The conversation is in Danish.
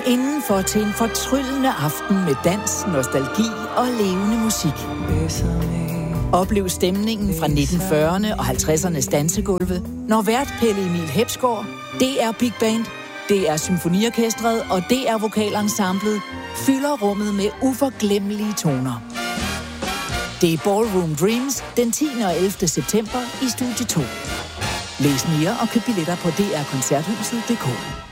indenfor til en fortryllende aften med dans, nostalgi og levende musik. Oplev stemningen fra 1940'erne og 50'ernes dansegulve, når vært Pelle Emil Hepsgaard, DR Big Band, DR Symfoniorkestret og DR Vokalensemblet fylder rummet med uforglemmelige toner. Det er Ballroom Dreams den 10. og 11. september i Studie 2. Læs mere og køb billetter på drkoncerthuset.dk.